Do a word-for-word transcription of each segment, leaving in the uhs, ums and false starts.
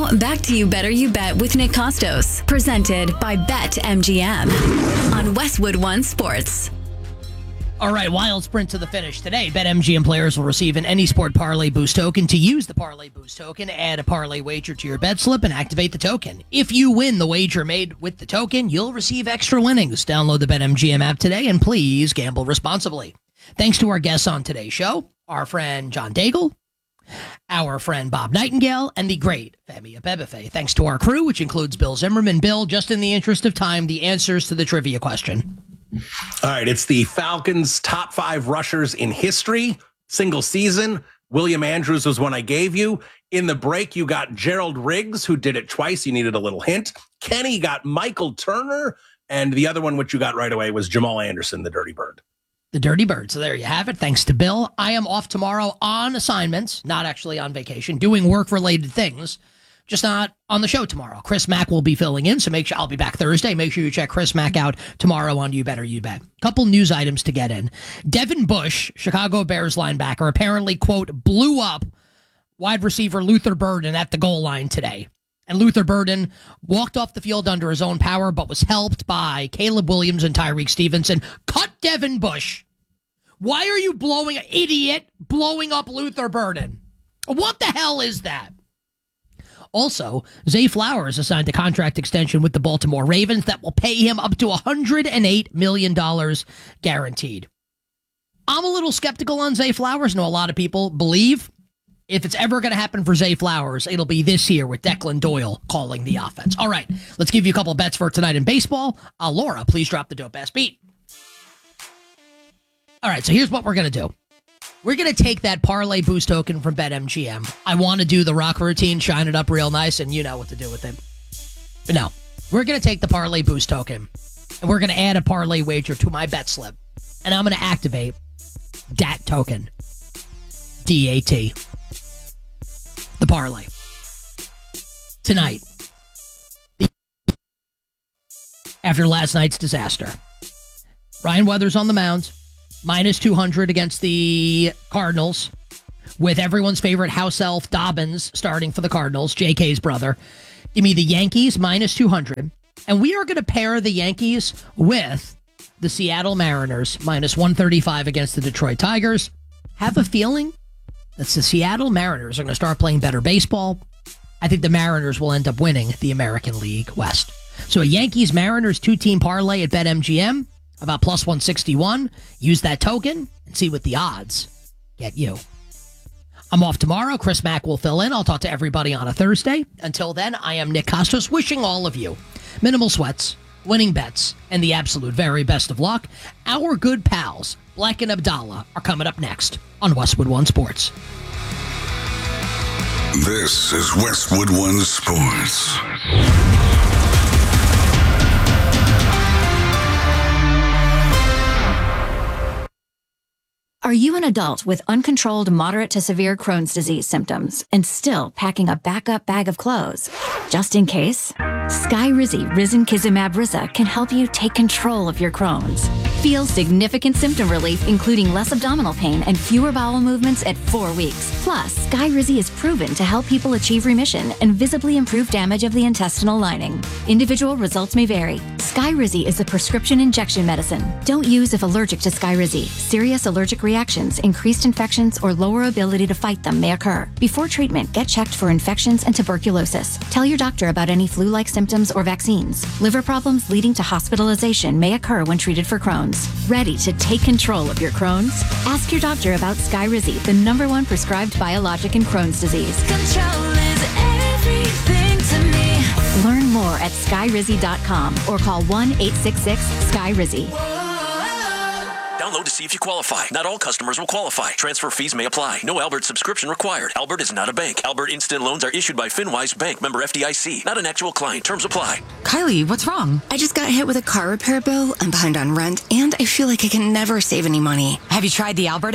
Now, back to You Better You Bet with Nick Costos, presented by BetMGM on Westwood One Sports. All right, wild sprint to the finish today. BetMGM players will receive an Any Sport Parlay Boost token. To use the Parlay Boost token, add a parlay wager to your bet slip and activate the token. If you win the wager made with the token, you'll receive extra winnings. Download the BetMGM app today and please gamble responsibly. Thanks to our guests on today's show, our friend John Daigle, our friend Bob Nightingale, and the great Femi Abebefe. Thanks to our crew, which includes Bill Zimmerman. Bill, just in the interest of time, the answers to the trivia question. All right, it's the Falcons' top five rushers in history, single season. William Andrews was one I gave you. In the break, you got Gerald Riggs, who did it twice. You needed a little hint. Kenny got Michael Turner. And the other one, which you got right away, was Jamal Anderson, the Dirty Bird. The Dirty Bird. So there you have it. Thanks to Bill. I am off tomorrow on assignments, not actually on vacation, doing work-related things. Just not on the show tomorrow. Chris Mack will be filling in, so make sure I'll be back Thursday. Make sure you check Chris Mack out tomorrow on You Better You Bet. Couple news items to get in. Devin Bush, Chicago Bears linebacker, apparently, quote, blew up wide receiver Luther Burden at the goal line today. And Luther Burden walked off the field under his own power, but was helped by Caleb Williams and Tyreek Stevenson. Cut Devin Bush. Why are you blowing, idiot, blowing up Luther Burden? What the hell is that? Also, Zay Flowers assigned a contract extension with the Baltimore Ravens that will pay him up to one hundred eight million dollars guaranteed. I'm a little skeptical on Zay Flowers. I know a lot of people believe if it's ever going to happen for Zay Flowers, it'll be this year with Declan Doyle calling the offense. All right, let's give you a couple of bets for tonight in baseball. Uh, Laura, please drop the dope-ass beat. All right, so here's what we're going to do. We're going to take that Parlay Boost token from BetMGM. I want to do the rock routine, shine it up real nice, and you know what to do with it. But no, we're going to take the Parlay Boost token, and we're going to add a parlay wager to my bet slip. And I'm going to activate D A T token. D A T. The parlay. Tonight. After last night's disaster. Ryan Weathers on the mound. Minus two hundred against the Cardinals, with everyone's favorite house elf Dobbins starting for the Cardinals, J K's brother. Give me the Yankees minus two hundred. And we are going to pair the Yankees with the Seattle Mariners minus one thirty-five against the Detroit Tigers. Have a feeling that the Seattle Mariners are going to start playing better baseball. I think the Mariners will end up winning the American League West. So a Yankees-Mariners two-team parlay at BetMGM. About plus one sixty-one. Use that token and see what the odds get you. I'm off tomorrow. Chris Mack will fill in. I'll talk to everybody on a Thursday. Until then, I am Nick Costos, wishing all of you minimal sweats, winning bets, and the absolute very best of luck. Our good pals, Black and Abdallah, are coming up next on Westwood One Sports. This is Westwood One Sports. Are you an adult with uncontrolled moderate to severe Crohn's disease symptoms and still packing a backup bag of clothes? Just in case, Skyrizi Risankizumab Riza can help you take control of your Crohn's. Feel significant symptom relief, including less abdominal pain and fewer bowel movements at four weeks. Plus, Skyrizi is proven to help people achieve remission and visibly improve damage of the intestinal lining. Individual results may vary. Skyrizi is a prescription injection medicine. Don't use if allergic to Skyrizi. Serious allergic reactions, increased infections, or lower ability to fight them may occur. Before treatment, get checked for infections and tuberculosis. Tell your doctor about any flu-like symptoms or vaccines. Liver problems leading to hospitalization may occur when treated for Crohn's. Ready to take control of your Crohn's? Ask your doctor about Skyrizi, the number one prescribed biologic in Crohn's disease. Control is everything to me. Learn more at skyrizi dot com or call one eight six six Skyrizi. Download to see if you qualify. Not all customers will qualify. Transfer fees may apply. No Albert subscription required. Albert is not a bank. Albert Instant Loans are issued by FinWise Bank, member F D I C. Not an actual client. Terms apply. Kylie, what's wrong? I just got hit with a car repair bill. I'm behind on rent, and I feel like I can never save any money. Have you tried the Albert app?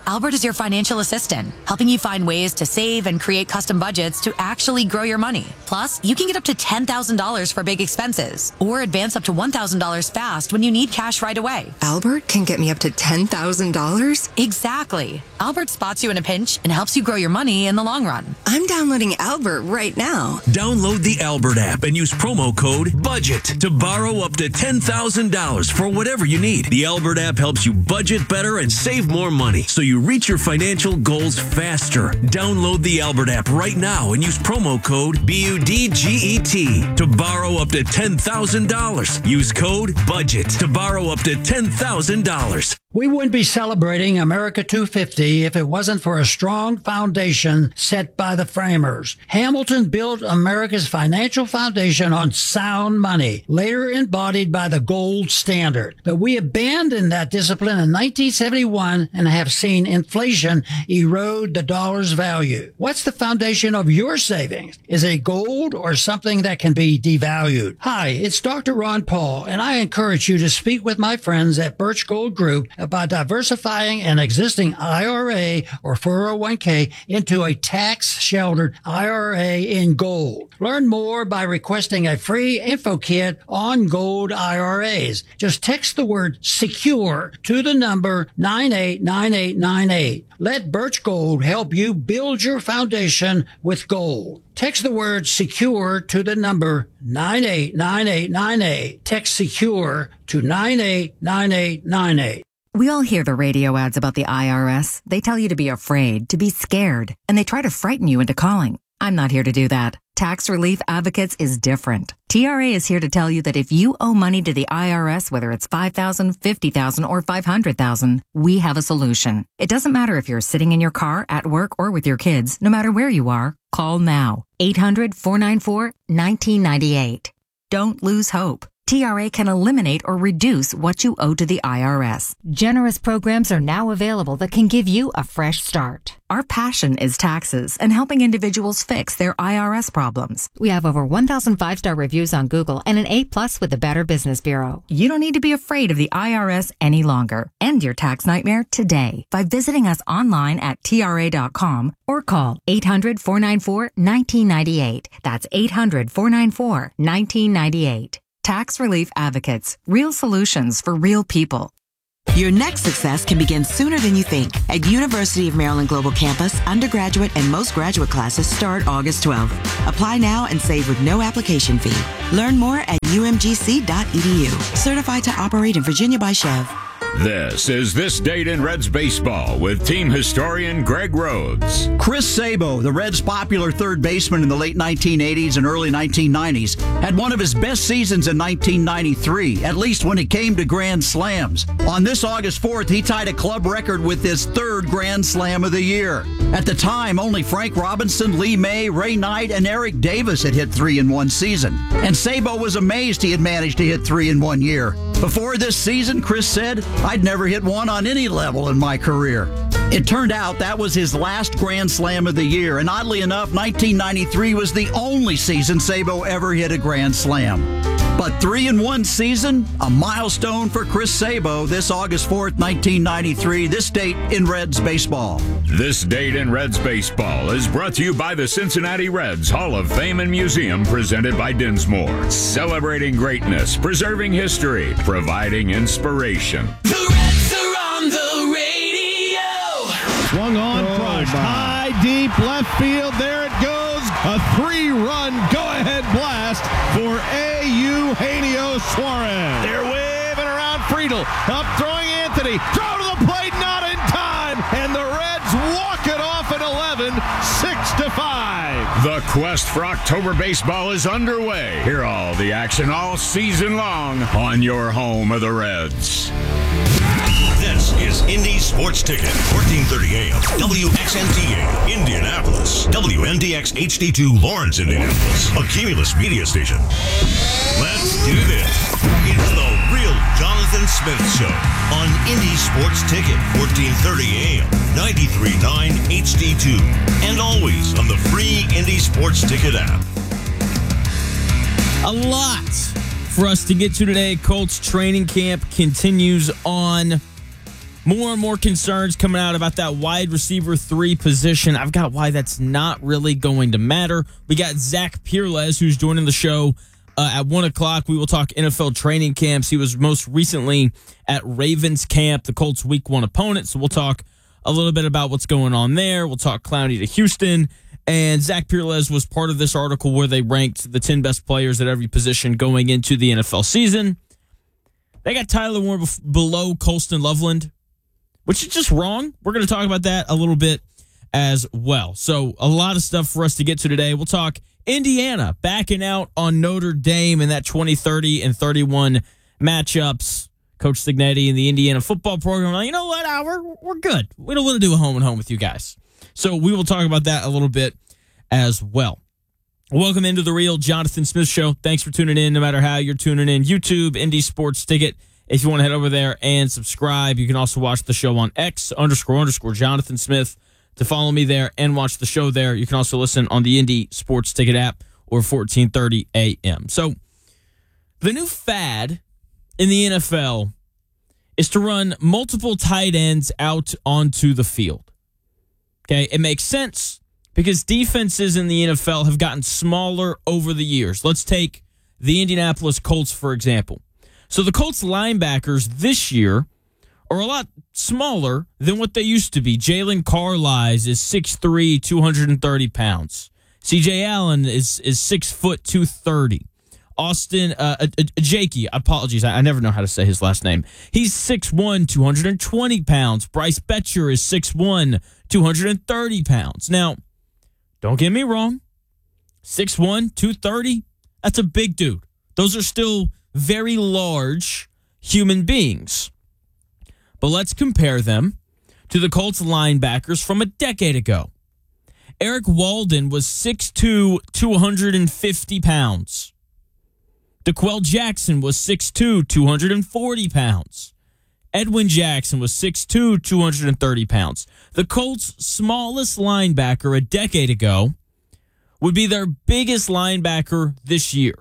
Albert is your financial assistant, helping you find ways to save and create custom budgets to actually grow your money. Plus, you can get up to ten thousand dollars for big expenses or advance up to one thousand dollars fast when you need cash right away. Albert can get me up to ten thousand dollars? Exactly. Albert spots you in a pinch and helps you grow your money in the long run. I'm downloading Albert right now. Download the Albert app and use promo code BUDGET to borrow up to ten thousand dollars for whatever you need. The Albert app helps you budget better and save more money so you reach your financial goals faster. Download the Albert app right now and use promo code B U D G E T to borrow up to ten thousand dollars. Use code BUDGET to borrow up to ten thousand dollars. We wouldn't be celebrating America two fifty if it wasn't for a strong foundation set by the framers. Hamilton built America's financial foundation on sound money, later embodied by the gold standard. But we abandoned that discipline in nineteen seventy-one and have seen inflation erode the dollar's value. What's the foundation of your savings? Is it gold or something that can be devalued? Hi, it's Doctor Ron Paul, and I encourage you to speak with my friends at Birch Gold Group about diversifying an existing I R A or four oh one k into a tax-sheltered I R A in gold. Learn more by requesting a free info kit on gold I R As. Just text the word SECURE to the number nine eight nine eight nine eight. Let Birch Gold help you build your foundation with gold. Text the word SECURE to the number nine eight nine eight nine eight. Text SECURE to nine eight nine eight nine eight. We all hear the radio ads about the I R S. They tell you to be afraid, to be scared, and they try to frighten you into calling. I'm not here to do that. Tax Relief Advocates is different. T R A is here to tell you that if you owe money to the I R S, whether it's five thousand dollars, fifty thousand dollars, or five hundred thousand dollars, we have a solution. It doesn't matter if you're sitting in your car, at work, or with your kids. No matter where you are, call now. eight hundred, four nine four, one nine nine eight. Don't lose hope. T R A can eliminate or reduce what you owe to the I R S. Generous programs are now available that can give you a fresh start. Our passion is taxes and helping individuals fix their I R S problems. We have over one thousand five-star reviews on Google and an A plus with the Better Business Bureau. You don't need to be afraid of the I R S any longer. End your tax nightmare today by visiting us online at T R A dot com or call eight hundred, four nine four, one nine nine eight. That's eight hundred, four nine four, one nine nine eight. Tax Relief Advocates. Real solutions for real people. Your next success can begin sooner than you think. At University of Maryland Global Campus, undergraduate and most graduate classes start August twelfth. Apply now and save with no application fee. Learn more at U M G C dot E D U. Certified to operate in Virginia by Chev. This is This Date in Reds Baseball with team historian Greg Rhodes. Chris Sabo, the Reds' popular third baseman in the late nineteen eighties and early nineteen nineties, had one of his best seasons in nineteen ninety-three, at least when it came to grand slams. On this August fourth, he tied a club record with his third grand slam of the year. At the time, only Frank Robinson, Lee May, Ray Knight, and Eric Davis had hit three in one season. And Sabo was amazed he had managed to hit three in one year. Before this season, Chris said, "I'd never hit one on any level in my career." It turned out that was his last Grand Slam of the year, and oddly enough, nineteen ninety-three was the only season Sabo ever hit a Grand Slam. But three in one season, a milestone for Chris Sabo this August fourth, nineteen ninety-three, this date in Reds baseball. This Date in Reds Baseball is brought to you by the Cincinnati Reds Hall of Fame and Museum, presented by Dinsmore. Celebrating greatness, preserving history, providing inspiration. The Reds are on the radio. Swung on, oh, crushed, high, deep, left field. There it goes. A three-run go-ahead blast for Eugenio Suarez. They're waving around Friedel. Up throwing Anthony. Throw to the plate, not in time. And the Reds walk it off at eleven, six to five. The quest for October baseball is underway. Hear all the action all season long on your home of the Reds. This is Indy Sports Ticket, fourteen thirty A M, W X N T A, Indianapolis, W N D X H D two, Lawrence, Indianapolis, a Cumulus media station. Let's do this. It's the real Jonathan Smith Show on Indy Sports Ticket, fourteen thirty A M, ninety-three point nine H D two, and always on the free Indy Sports Ticket app. A lot for us to get to today. Colts training camp continues on. More and more concerns coming out about that wide receiver three position. I've got why that's not really going to matter. We got Zach Peerless, who's joining the show uh, at one o'clock. We will talk N F L training camps. He was most recently at Ravens camp, the Colts week one opponent. So we'll talk a little bit about what's going on there. We'll talk Clowney to Houston. And Zach Peerless was part of this article where they ranked the ten best players at every position going into the N F L season. They got Tyler Warren bef- below Colston Loveland, which is just wrong. We're going to talk about that a little bit as well. So a lot of stuff for us to get to today. We'll talk Indiana backing out on Notre Dame in that twenty, thirty, and thirty-one matchups. Coach Signetti and the Indiana football program, like, you know what, uh, we're, we're good. We don't want to do a home and home with you guys. So we will talk about that a little bit as well. Welcome into the Real Jonathan Smith Show. Thanks for tuning in, no matter how you're tuning in. YouTube, Indy Sports Ticket. If you want to head over there and subscribe, you can also watch the show on X underscore underscore Jonathan Smith to follow me there and watch the show there. You can also listen on the Indy Sports Ticket app or fourteen thirty a.m. So the new fad in the N F L is to run multiple tight ends out onto the field. Okay, it makes sense because defenses in the N F L have gotten smaller over the years. Let's take the Indianapolis Colts, for example. So the Colts linebackers this year are a lot smaller than what they used to be. Jalen Carlisle is six three, two hundred thirty pounds. C J Allen is is six foot, two thirty. Austin uh, uh, uh, Jakey, apologies, I, I never know how to say his last name. He's six one, two hundred twenty pounds. Bryce Betcher is six one, two hundred thirty pounds. Now, don't get me wrong, six one, two thirty, that's a big dude. Those are still very large human beings. But let's compare them to the Colts linebackers from a decade ago. Eric Walden was six two, two hundred fifty pounds. DeQuell Jackson was six two, two hundred forty pounds. Edwin Jackson was six two, two hundred thirty pounds. The Colts' smallest linebacker a decade ago would be their biggest linebacker this year.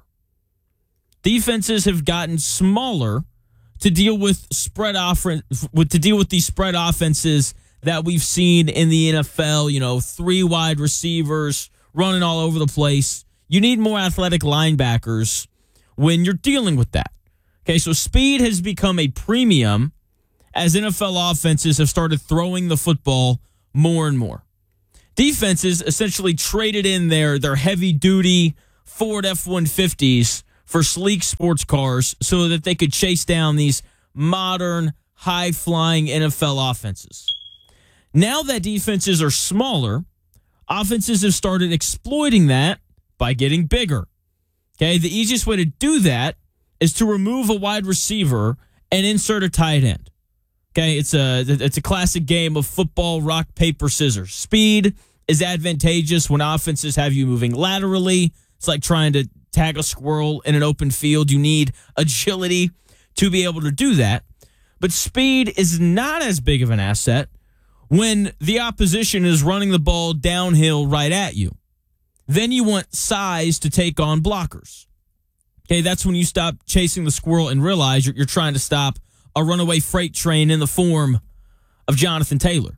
Defenses have gotten smaller to deal with spread off with to deal with these spread offenses that we've seen in the N F L. You know, three wide receivers running all over the place. You need more athletic linebackers when you're dealing with that. Okay, so speed has become a premium as N F L offenses have started throwing the football more and more. Defenses essentially traded in their, their heavy-duty Ford F one fifties for sleek sports cars so that they could chase down these modern, high-flying N F L offenses. Now that defenses are smaller, offenses have started exploiting that by getting bigger. Okay, the easiest way to do that is to remove a wide receiver and insert a tight end. Okay, it's a it's a classic game of football, rock, paper, scissors. Speed is advantageous when offenses have you moving laterally. It's like trying to tag a squirrel in an open field. You need agility to be able to do that. But speed is not as big of an asset when the opposition is running the ball downhill right at you. Then you want size to take on blockers. Okay, that's when you stop chasing the squirrel and realize you're, you're trying to stop a runaway freight train in the form of Jonathan Taylor.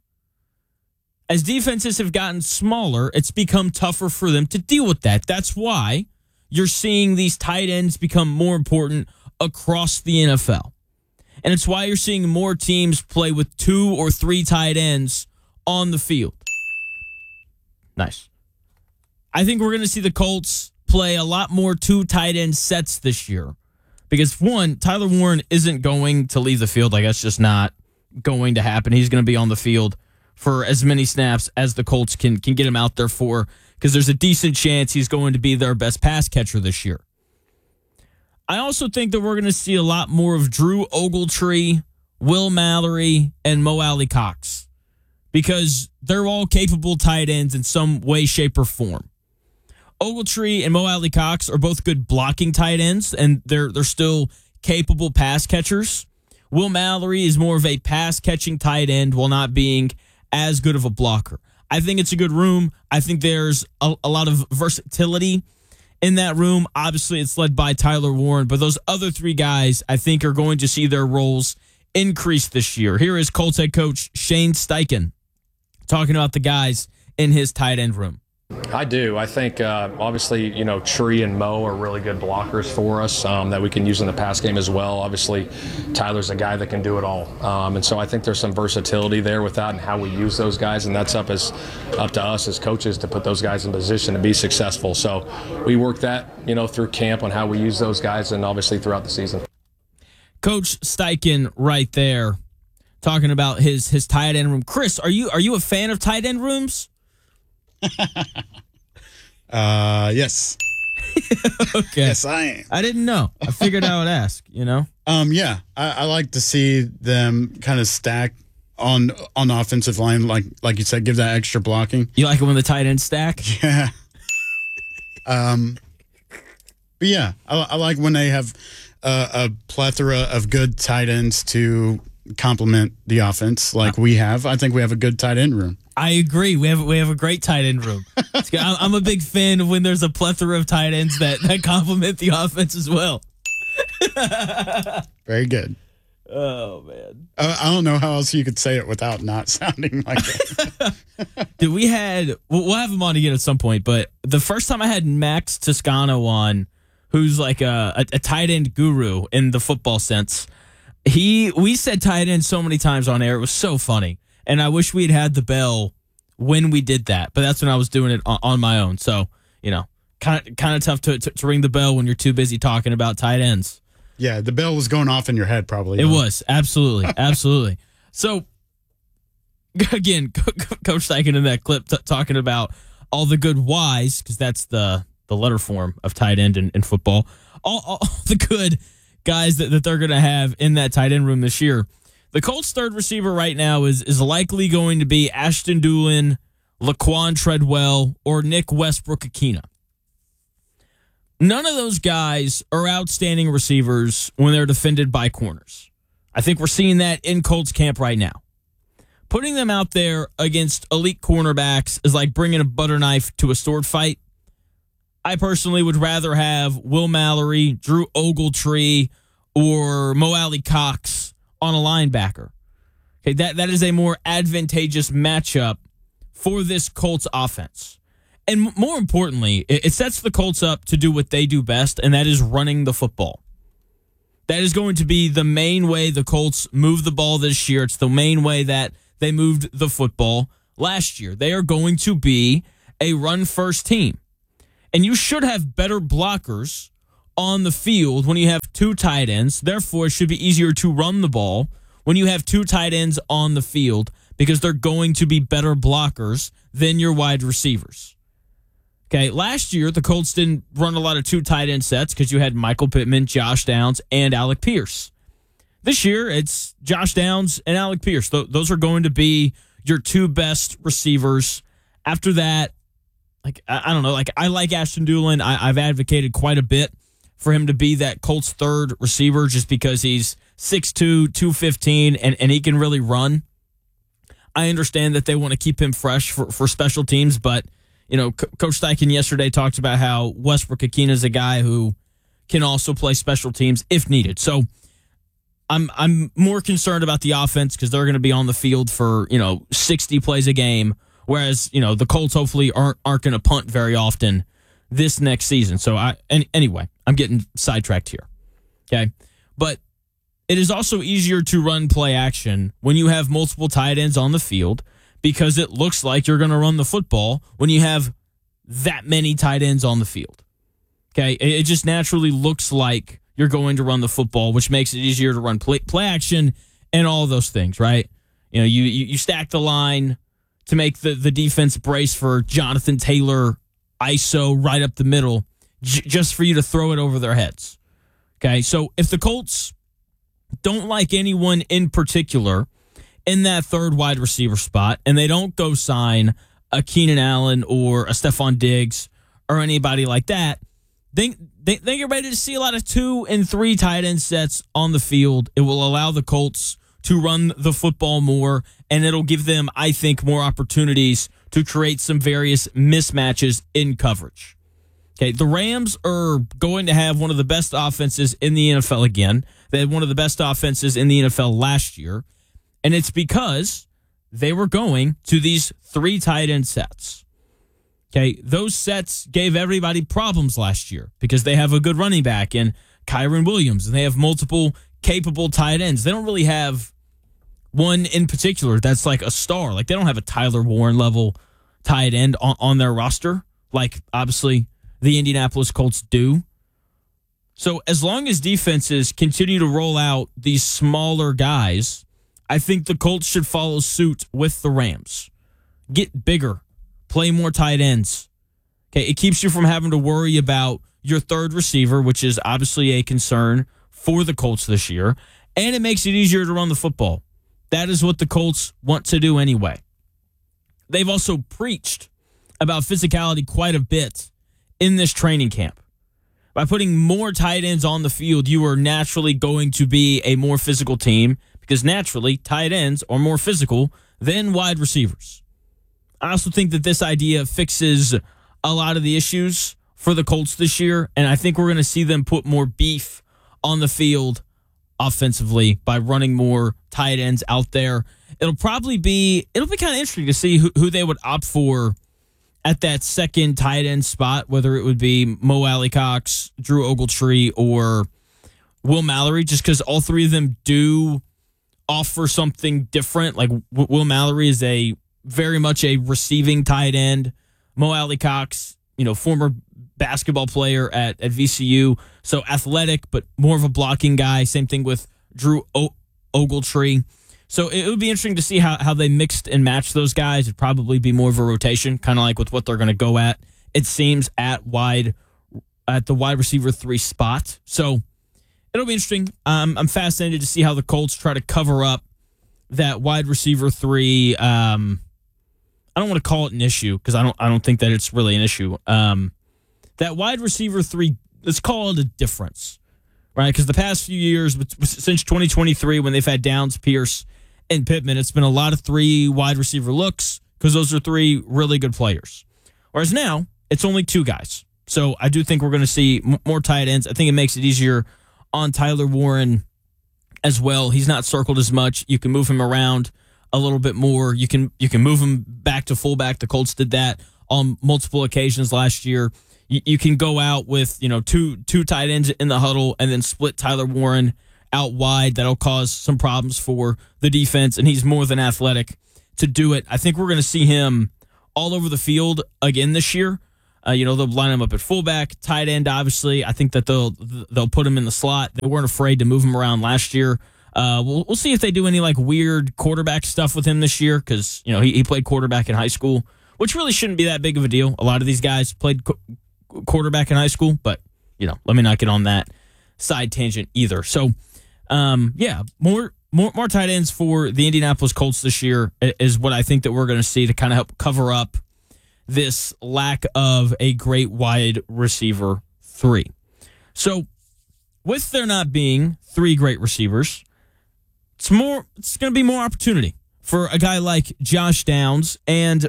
As defenses have gotten smaller, it's become tougher for them to deal with that. That's why you're seeing these tight ends become more important across the N F L. And it's why you're seeing more teams play with two or three tight ends on the field. Nice. I think we're going to see the Colts play a lot more two tight end sets this year. Because, one, Tyler Warren isn't going to leave the field. Like, that's just not going to happen. He's going to be on the field for as many snaps as the Colts can, can get him out there for, because there's a decent chance he's going to be their best pass catcher this year. I also think that we're going to see a lot more of Drew Ogletree, Will Mallory, and Mo Alley-Cox, because they're all capable tight ends in some way, shape, or form. Ogletree and Mo Alley-Cox are both good blocking tight ends, and they're they're still capable pass catchers. Will Mallory is more of a pass-catching tight end while not being as good of a blocker. I think it's a good room. I think there's a, a lot of versatility in that room. Obviously, it's led by Tyler Warren, but those other three guys, I think, are going to see their roles increase this year. Here is Colts head coach Shane Steichen talking about the guys in his tight end room. I do. I think, uh, obviously, you know, Tree and Mo are really good blockers for us um, that we can use in the pass game as well. Obviously, Tyler's a guy that can do it all. Um, and so I think there's some versatility there with that and how we use those guys. And that's up, as, up to us as coaches to put those guys in position to be successful. So we work that, you know, through camp on how we use those guys and obviously throughout the season. Coach Steichen right there talking about his his tight end room. Chris, are you are you a fan of tight end rooms? uh, yes. Okay. Yes, I am. I didn't know. I figured I would ask, you know? Um, yeah, I, I like to see them kind of stack on on the offensive line, like like you said, give that extra blocking. You like it when the tight ends stack? Yeah. um, but yeah, I, I like when they have uh, a plethora of good tight ends to complement the offense like we have. I think we have a good tight end room. I agree. We have we have a great tight end room. I'm a big fan of when there's a plethora of tight ends that, that complement the offense as well. Very good. Oh, man. Uh, I don't know how else you could say it without not sounding like it. Dude, we had, we'll, we'll have him on again at some point, but the first time I had Max Toscano on, who's like a, a, a tight end guru in the football sense, he we said tight end so many times on air. It was so funny. And I wish we'd had the bell when we did that, but that's when I was doing it on, on my own. So, you know, kind of kind of tough to, to, to ring the bell when you're too busy talking about tight ends. Yeah, the bell was going off in your head probably. It was. Absolutely. Absolutely. So, again, Coach Steichen in that clip t- talking about all the good whys, because that's the, the letter form of tight end in, in football, all, all the good guys that, that they're going to have in that tight end room this year. The Colts' third receiver right now is is likely going to be Ashton Dulin, Laquan Treadwell, or Nick Westbrook-Akina. None of those guys are outstanding receivers when they're defended by corners. I think we're seeing that in Colts camp right now. Putting them out there against elite cornerbacks is like bringing a butter knife to a sword fight. I personally would rather have Will Mallory, Drew Ogletree, or Mo Alley Cox on a linebacker. Okay, that, that is a more advantageous matchup for this Colts offense. And more importantly, it, it sets the Colts up to do what they do best, and that is running the football. That is going to be the main way the Colts move the ball this year. It's the main way that they moved the football last year. They are going to be a run-first team. And you should have better blockers on the field when you have two tight ends. Therefore, it should be easier to run the ball when you have two tight ends on the field because they're going to be better blockers than your wide receivers. Okay, last year, the Colts didn't run a lot of two tight end sets because you had Michael Pittman, Josh Downs, and Alec Pierce. This year, it's Josh Downs and Alec Pierce. Th- those are going to be your two best receivers. After that, like I, I don't know, like I like Ashton Dulin. I, I've advocated quite a bit for him to be that Colts third receiver just because he's six two, two fifteen, and, and he can really run. I understand that they want to keep him fresh for, for special teams, but, you know, C- Coach Steichen yesterday talked about how Westbrook-Akina is a guy who can also play special teams if needed. So I'm I'm more concerned about the offense because they're going to be on the field for, you know, sixty plays a game, whereas, you know, the Colts hopefully aren't, aren't going to punt very often this next season. So I and anyway, I'm getting sidetracked here. Okay. But it is also easier to run play action when you have multiple tight ends on the field because it looks like you're going to run the football when you have that many tight ends on the field. Okay. It just naturally looks like you're going to run the football, which makes it easier to run play, play action and all of those things, right? You know, you, you, you stack the line to make the, the defense brace for Jonathan Taylor I S O right up the middle j- just for you to throw it over their heads. Okay, so if the Colts don't like anyone in particular in that third wide receiver spot and they don't go sign a Keenan Allen or a Stephon Diggs or anybody like that, they, they, they get ready to see a lot of two and three tight end sets on the field. It will allow the Colts to run the football more, and it'll give them, I think, more opportunities to create some various mismatches in coverage. Okay, the Rams are going to have one of the best offenses in the N F L again. They had one of the best offenses in the N F L last year, and it's because they were going to these three tight end sets. Okay, those sets gave everybody problems last year because they have a good running back in Kyren Williams, and they have multiple capable tight ends. They don't really have one in particular that's like a star. Like, they don't have a Tyler Warren level tight end on, on their roster, like obviously the Indianapolis Colts do. So as long as defenses continue to roll out these smaller guys, I think the Colts should follow suit with the Rams. Get bigger. Play more tight ends. Okay, it keeps you from having to worry about your third receiver, which is obviously a concern for the Colts this year, and it makes it easier to run the football. That is what the Colts want to do anyway. They've also preached about physicality quite a bit in this training camp. By putting more tight ends on the field, you are naturally going to be a more physical team because naturally tight ends are more physical than wide receivers. I also think that this idea fixes a lot of the issues for the Colts this year, and I think we're going to see them put more beef on the field offensively by running more tight ends out there. It'll probably be, it'll be kind of interesting to see who, who they would opt for at that second tight end spot, whether it would be Mo Alley-Cox, Drew Ogletree, or Will Mallory, just because all three of them do offer something different. Like, w- Will Mallory is a very much a receiving tight end. Mo Alley-Cox, you know, former basketball player at, at V C U, so athletic, but more of a blocking guy. Same thing with Drew o- Ogletree. So it would be interesting to see how, how they mixed and matched those guys. It'd probably be more of a rotation, kind of like with what they're going to go at, it seems, at wide at the wide receiver three spot. So it'll be interesting. Um, I'm fascinated to see how the Colts try to cover up that wide receiver three. Um, I don't want to call it an issue because I don't I don't think that it's really an issue. Um, that wide receiver three, let's call it a difference, right? Because the past few years, since twenty twenty-three, when they've had Downs, Pierce, and Pittman, it's been a lot of three wide receiver looks because those are three really good players. Whereas now, it's only two guys. So I do think we're going to see m- more tight ends. I think it makes it easier on Tyler Warren as well. He's not circled as much. You can move him around a little bit more. You can you can move him back to fullback. The Colts did that on multiple occasions last year. You, you can go out with, you know, two two tight ends in the huddle and then split Tyler Warren out wide. That'll cause some problems for the defense, and he's more than athletic to do it. I think we're going to see him all over the field again this year. Uh, you know, they'll line him up at fullback, tight end, obviously. I think that they'll they'll put him in the slot. They weren't afraid to move him around last year. Uh, we'll we'll see if they do any like weird quarterback stuff with him this year because, you know, he, he played quarterback in high school, which really shouldn't be that big of a deal. A lot of these guys played qu- quarterback in high school, but, you know, let me not get on that side tangent either. So, um, yeah, more more more tight ends for the Indianapolis Colts this year is what I think that we're going to see to kind of help cover up this lack of a great wide receiver three. So, with there not being three great receivers, it's more. It's going to be more opportunity for a guy like Josh Downs. And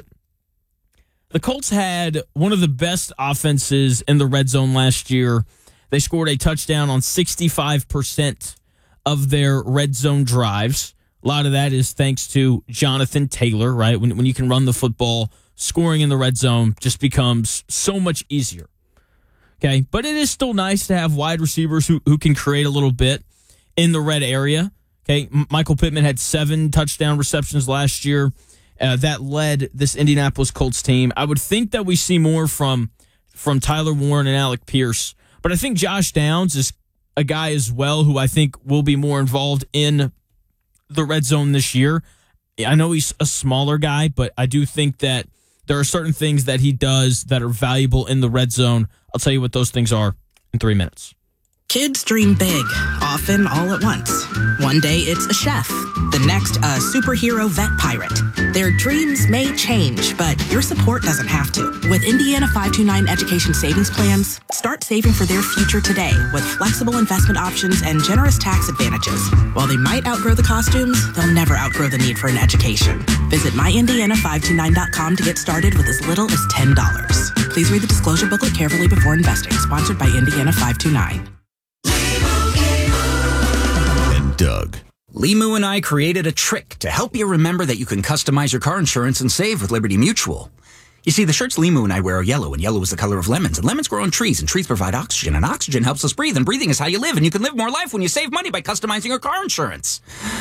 the Colts had one of the best offenses in the red zone last year. They scored a touchdown on sixty-five percent of their red zone drives. A lot of that is thanks to Jonathan Taylor, right? When, when you can run the football, scoring in the red zone just becomes so much easier. Okay, but it is still nice to have wide receivers who, who can create a little bit in the red area. Okay, M- Michael Pittman had seven touchdown receptions last year. Uh, that led this Indianapolis Colts team. I would think that we see more from from Tyler Warren and Alec Pierce, but I think Josh Downs is a guy as well who I think will be more involved in the red zone this year. I know he's a smaller guy, but I do think that there are certain things that he does that are valuable in the red zone. I'll tell you what those things are in three minutes. Kids dream big, often all at once. One day it's a chef, the next a superhero vet pirate. Their dreams may change, but your support doesn't have to. With Indiana five two nine Education Savings Plans, start saving for their future today with flexible investment options and generous tax advantages. While they might outgrow the costumes, they'll never outgrow the need for an education. Visit my indiana five two nine dot com to get started with as little as ten dollars. Please read the disclosure booklet carefully before investing. Sponsored by Indiana five two nine. And Doug. Limu and I created a trick to help you remember that you can customize your car insurance and save with Liberty Mutual. You see, the shirts Limu and I wear are yellow, and yellow is the color of lemons, and lemons grow on trees, and trees provide oxygen, and oxygen helps us breathe, and breathing is how you live, and you can live more life when you save money by customizing your car insurance.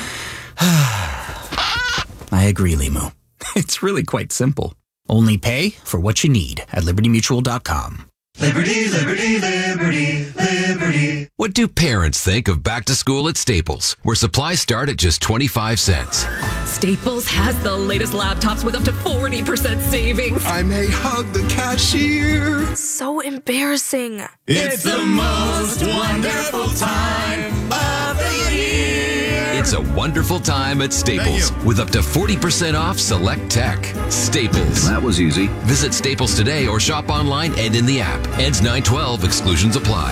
I agree, Limu. It's really quite simple. Only pay for what you need at liberty mutual dot com. Liberty, liberty, liberty, liberty. What do parents think of back to school at Staples, where supplies start at just twenty-five cents? Staples has the latest laptops with up to forty percent savings. I may hug the cashier. So embarrassing. It's the most wonderful time of the year. It's a wonderful time at Staples with up to forty percent off select tech. Staples. That was easy. Visit Staples today or shop online and in the app. Ends nine twelve. Exclusions apply.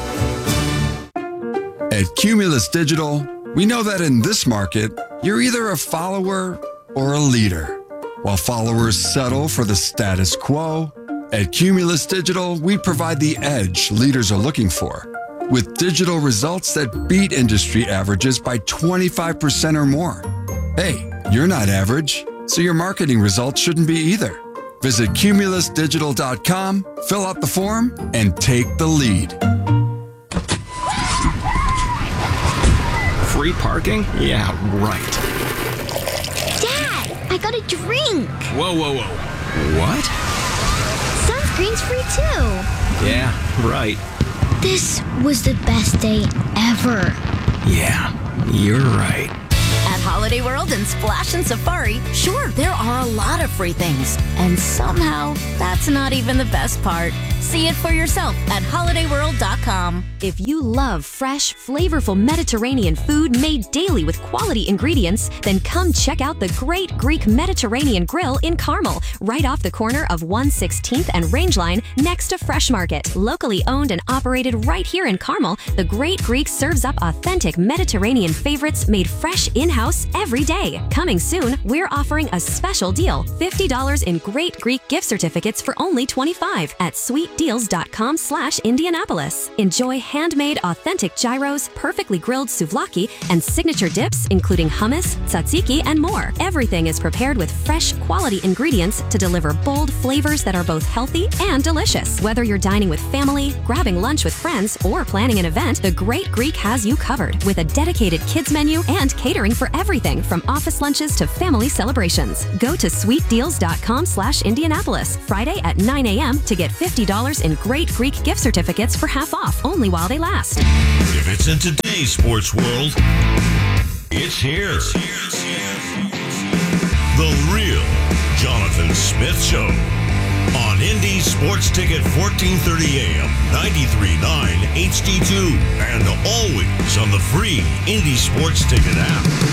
At Cumulus Digital, we know that in this market, you're either a follower or a leader. While followers settle for the status quo, at Cumulus Digital, we provide the edge leaders are looking for, with digital results that beat industry averages by twenty-five percent or more. Hey, you're not average, so your marketing results shouldn't be either. Visit cumulus digital dot com, fill out the form, and take the lead. Free parking? Yeah, right. Dad, I got a drink. Whoa, whoa, whoa. What? Sunscreen's free too. Yeah, right. This was the best day ever. Yeah, you're right. At Holiday World and Splash and Safari, sure, there are a lot of free things. And somehow, that's not even the best part. See it for yourself at holiday world dot com. If you love fresh, flavorful Mediterranean food made daily with quality ingredients, then come check out the Great Greek Mediterranean Grill in Carmel, right off the corner of one sixteenth and Rangeline, next to Fresh Market. Locally owned and operated right here in Carmel, the Great Greek serves up authentic Mediterranean favorites made fresh in-house every day. Coming soon, we're offering a special deal, fifty dollars in Great Greek gift certificates for only twenty-five dollars at sweet deals dot com slash Indianapolis. Enjoy handmade authentic gyros, perfectly grilled souvlaki, and signature dips, including hummus, tzatziki, and more. Everything is prepared with fresh, quality ingredients to deliver bold flavors that are both healthy and delicious. Whether you're dining with family, grabbing lunch with friends, or planning an event, the Great Greek has you covered with a dedicated kids menu and catering for everything from office lunches to family celebrations. Go to sweet deals dot com slash Indianapolis Friday at nine a.m. to get fifty dollars in Great Greek gift certificates for half off, only while they last. If it's in today's sports world, it's here. The real Jonathan Smith Show on Indy Sports Ticket fourteen thirty A M, ninety-three point nine H D two, and always on the free Indy Sports Ticket app.